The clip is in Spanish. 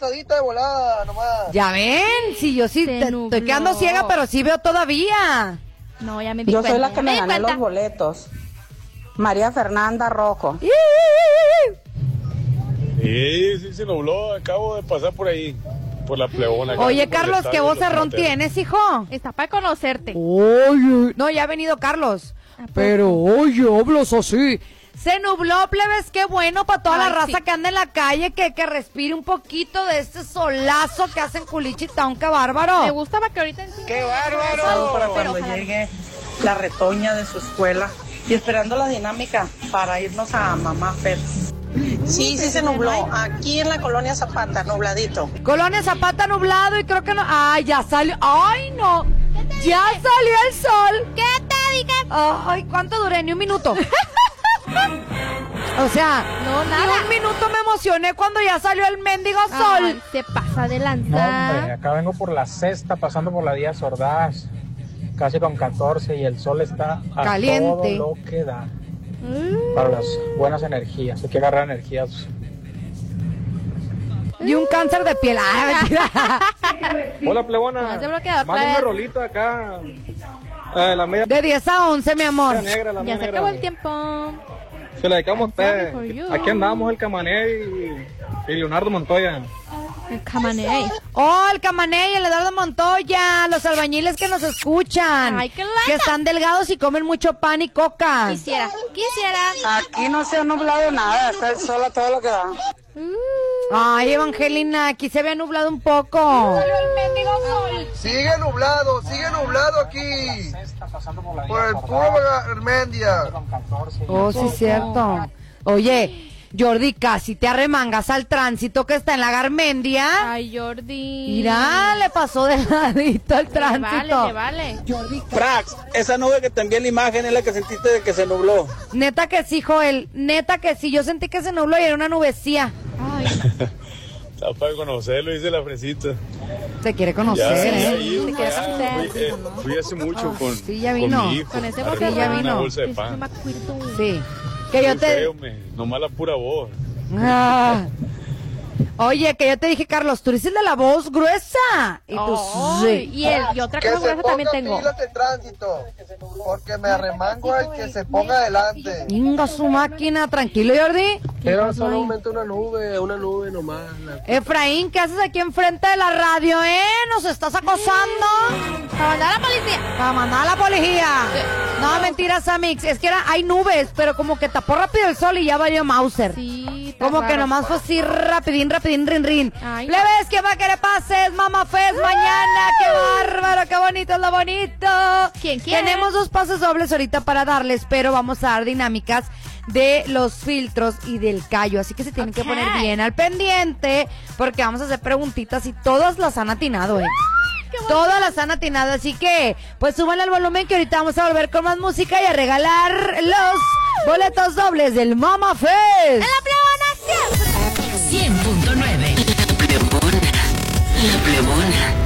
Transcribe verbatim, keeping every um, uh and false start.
pasadita de volada, nomás. Ya ven, si yo sí te, estoy quedando ciega, pero sí veo todavía. No, ya me di Yo cuenta. soy la que me, me gané los boletos. María Fernanda Rojo. Sí, sí se nubló, acabo de pasar por ahí, por la plebona. Oye, Carlos, ¿qué vocerrón tienes, hijo? Está para conocerte. Oye, no, ya ha venido Carlos. Pero, oye, hablas así. Se nubló, plebes, qué bueno para toda Ay, la raza sí. que anda en la calle, que, que respire un poquito de este solazo que hacen Culichi Town, qué bárbaro. Me gusta para que ahorita... ¡Qué bárbaro! Para Pero cuando ojalá. llegue la retoña de su escuela y esperando la dinámica para irnos a Mamá Fer. Sí, sí se nubló. Aquí en la colonia Zapata, nubladito. Colonia Zapata nublado y creo que no. Ay, ya salió. Ay, no. Ya salió el sol. ¿Qué te dije? Ay, ¿cuánto duré? Ni un minuto. O sea, No, ni nada. un minuto me emocioné cuando ya salió el mendigo sol. Ay, se pasa de No, hombre, lanza. acá vengo por la sexta, pasando por la Díaz Ordaz, casi con catorce, y el sol está a Caliente. todo lo que da. Para las buenas energías, hay que agarrar energías. Y un cáncer de piel. Ay, mentira. Hola, plebona. Póngase bloqueador, Manda una plebes. rolita acá. Eh, la media De diez a once, mi amor. negra, la Ya media se negra. acabó el tiempo. Se la dedicamos a sorry ustedes. for you. Aquí andamos el Camané y, y Leonardo Montoya. El Camaney. Oh, el Camané y el Eduardo Montoya, los albañiles que nos escuchan. Ay, qué lata. Que están delgados y comen mucho pan y coca. Quisiera, quisiera. Aquí no se ha nublado nada, está el sol a todo lo que da. Ay, Evangelina, aquí se ve nublado un poco. Sigue nublado, sigue nublado aquí. Sexta, pasando por la Por el Díaz puro Ordaz, Garmendia. con catorce. Oh, sí, cierto. Oye, Jordi, casi te arremangas al tránsito que está en la Garmendia. Ay, Jordi. Mira, le pasó de ladito al Le vale, tránsito. le vale. Frax, esa nube que te envié en la imagen es la que sentiste de que se nubló. Neta que sí, Joel. Neta que sí. Yo sentí que se nubló y era una nubecía. Ay, Está para conocerlo, dice la fresita. Se quiere conocer, Ya, ¿eh? ya, ido, Te quiero ya, conocer. fui, eh, fui hace mucho con, sí, ya con vino. mi hijo. con ese a bote recoger ya una vino. bolsa de es que no pan. me acuerdo. Sí. Que yo Muy te... feo, me, nomás la pura voz. Ah. Oye, que yo te dije, Carlos, tú eres el de la voz gruesa. Y tú, Ay, sí. y, el, y otra Que cosa se gruesa también ponga tengo. pilas de tránsito. Porque me arremango al que se ponga adelante. Venga su máquina, tranquilo, Jordi. Era solamente una nube, una nube nomás. Efraín, ¿qué haces aquí enfrente de la radio, eh? ¿Nos estás acosando? Para mandar a la policía. Para mandar a la policía. No, mentiras, Amix. Es que era, hay nubes, pero como que tapó rápido el sol y ya valió Mauser. Sí, está Como que raro. nomás fue así rapidín, rapidín, rin, rin. Ay, no. Plebes, ¿qué va que le pases? Mamá Fest mañana. ¡Qué bárbaro! ¡Qué bonito es lo bonito! ¿Quién quiere? Tenemos dos pases dobles ahorita para darles, pero vamos a dar dinámicas de los filtros y del callo. Así que se tienen que Ok. poner bien al pendiente, porque vamos a hacer preguntitas y todas las han atinado, ¿eh? Todas las han atinado, así que pues súbanle al volumen que ahorita vamos a volver con más música y a regalar los boletos dobles del Mama Fest. ¡En la plebona siempre! cien punto nueve. La plebona. La plebona.